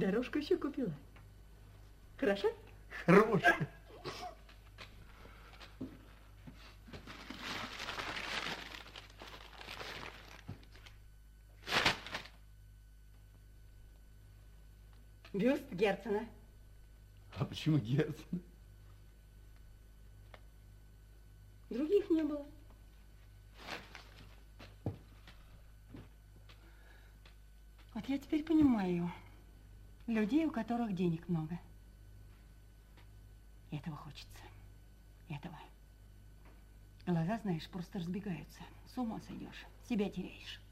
Дорожку еще купила. Хорошо? Хорошая. Бюст Герцена. А почему Герцена? Других не было. Вот я теперь понимаю людей, у которых денег много. Этого хочется. Этого. Глаза, знаешь, просто разбегаются. С ума сойдешь. Себя теряешь.